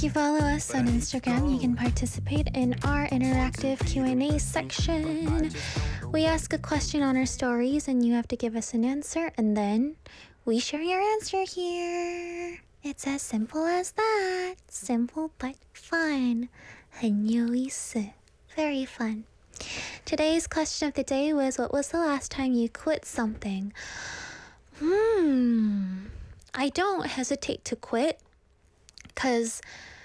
you follow us on Instagram, you can participate in our interactive Q&A section. We ask a question on our stories and you have to give us an answer and then we share your answer here. It's as simple as that. Simple but fun. 很有意思. Very fun. Today's question of the day was, what was the last time you quit something? I don't hesitate to quit because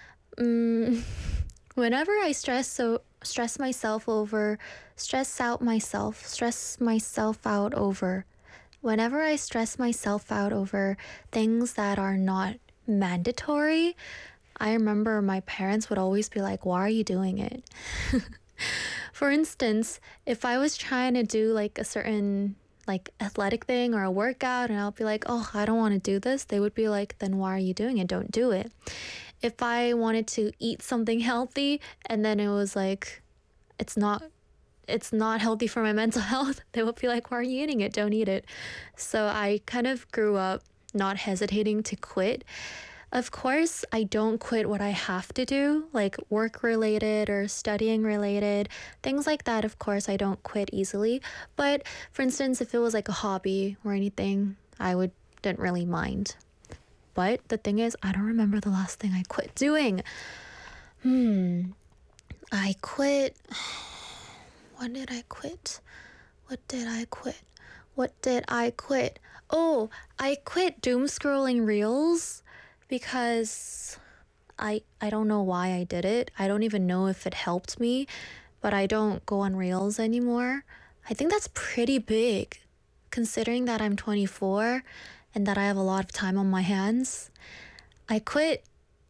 whenever I stress myself out over things that are not mandatory, I remember my parents would always be like, why are you doing it? For instance, if I was trying to do like a certain like athletic thing or a workout and I'll be like, oh, I don't want to do this, they would be like, then why are you doing it? Don't do it. If I wanted to eat something healthy and then it was like, it's not healthy for my mental health, they would be like, why are you eating it? Don't eat it. So I kind of grew up not hesitating to quit. Of course, I don't quit what I have to do, like work related or studying related, things like that. Of course, I don't quit easily. But for instance, if it was like a hobby or anything, didn't really mind. But the thing is, I don't remember the last thing I quit doing. I quit. When did I quit? What did I quit? Oh, I quit doom scrolling reels. Because I don't know why I did it. I don't even know if it helped me, but I don't go on Reels anymore. I think that's pretty big, considering that I'm 24 and that I have a lot of time on my hands. I quit.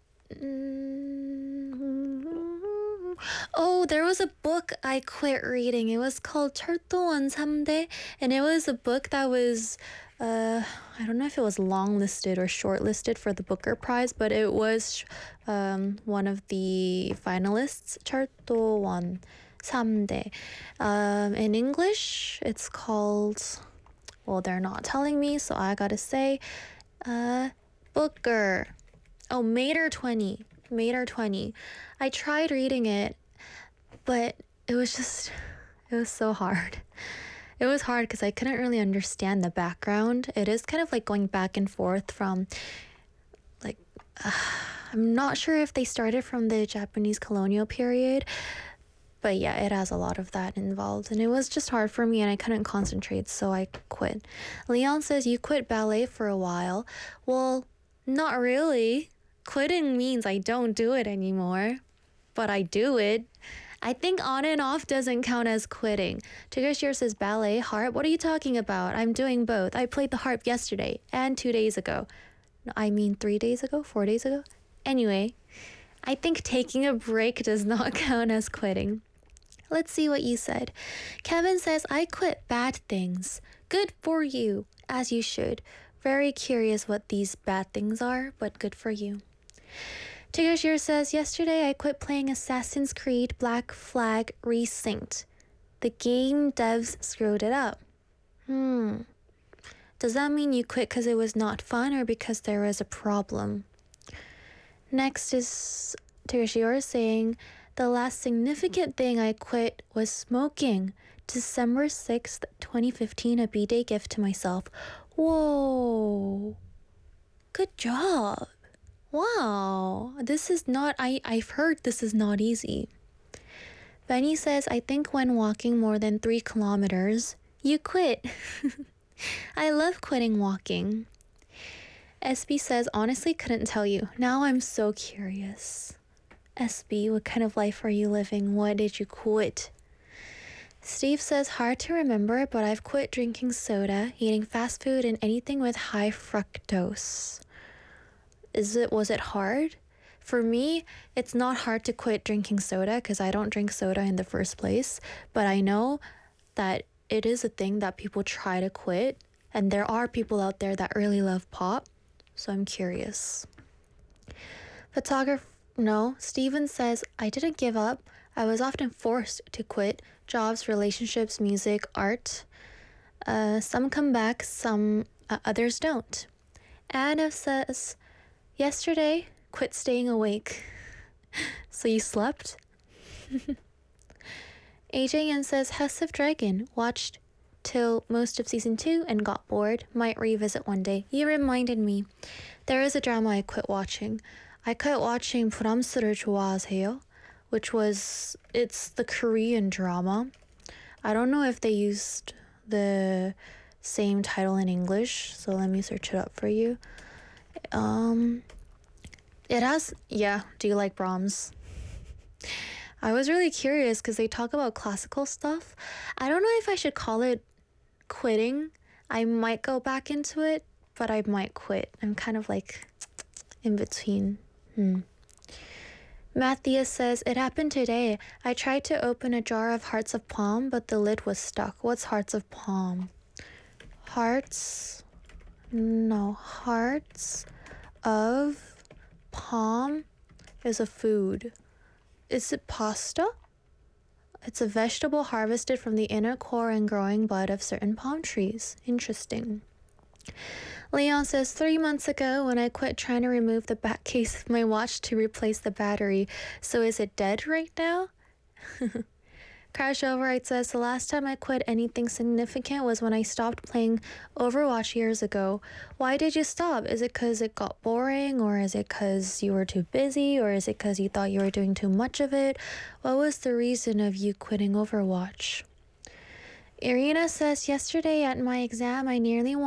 Oh, there was a book I quit reading. It was called 철도원 3대, and it was a book that was I don't know if it was longlisted or shortlisted for the Booker Prize, but it was one of the finalists. 철도원 3대. In English, it's called, well, they're not telling me, so I gotta say, Booker. Oh, Mater 20. I tried reading it, but it was so hard. It was hard because I couldn't really understand the background. It is kind of like going back and forth from, like, I'm not sure if they started from the Japanese colonial period, but yeah, it has a lot of that involved. And it was just hard for me and I couldn't concentrate, so I quit. Leon says, you quit ballet for a while. Well, not really. Quitting means I don't do it anymore, but I do it. I think on and off doesn't count as quitting. Tiggershir says ballet, harp. What are you talking about? I'm doing both. I played the harp yesterday and 2 days ago. I mean 3 days ago, 4 days ago. Anyway, I think taking a break does not count as quitting. Let's see what you said. Kevin says, I quit bad things. Good for you, as you should. Very curious what these bad things are, but good for you. Tiggershir says, yesterday I quit playing Assassin's Creed Black Flag Resynced. The game devs screwed it up. Does that mean you quit because it was not fun or because there was a problem? Next is Tiggershir saying, the last significant thing I quit was smoking. December 6th, 2015, a B-Day gift to myself. Whoa. Good job. Wow, this is not, I've heard this is not easy. Benny says, I think when walking more than 3 kilometers, you quit. I love quitting walking. SB says, honestly couldn't tell you. Now I'm so curious. SB, what kind of life are you living? What did you quit? Steve says, hard to remember, but I've quit drinking soda, eating fast food, and anything with high fructose. Was it hard? For me, it's not hard to quit drinking soda because I don't drink soda in the first place, but I know that it is a thing that people try to quit, and there are people out there that really love pop, so I'm curious. Steven says, I didn't give up. I was often forced to quit jobs, relationships, music, art. Some come back, some others don't. Anna says, yesterday, quit staying awake. So you slept? AJN says House of Dragon. Watched till most of season 2 and got bored. Might revisit one day. You reminded me. There is a drama I quit watching. I quit watching 브람스를 좋아하세요, which was, it's the Korean drama. I don't know if they used the same title in English, so let me search it up for you. It has, yeah, do you like Brahms? I was really curious because they talk about classical stuff. I don't know if I should call it quitting. I might go back into it, but I might quit. I'm kind of like in between. Matthias says, it happened today. I tried to open a jar of Hearts of Palm, but the lid was stuck. What's Hearts of Palm? Hearts of Palm is a food. Is it pasta? It's a vegetable harvested from the inner core and growing bud of certain palm trees. Interesting. Leon says, 3 months ago when I quit trying to remove the back case of my watch to replace the battery. So is it dead right now? Crash Override says, the last time I quit anything significant was when I stopped playing Overwatch years ago. Why did you stop? Is it because it got boring, or is it because you were too busy, or is it because you thought you were doing too much of it? What was the reason of you quitting Overwatch? Irina says, yesterday at my exam I nearly won